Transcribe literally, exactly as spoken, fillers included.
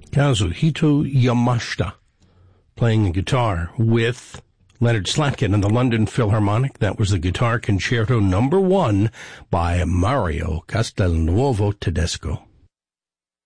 Kazuhito Yamashita playing the guitar with Leonard Slatkin and the London Philharmonic. That was the Guitar Concerto number one by Mario Castelnuovo Tedesco.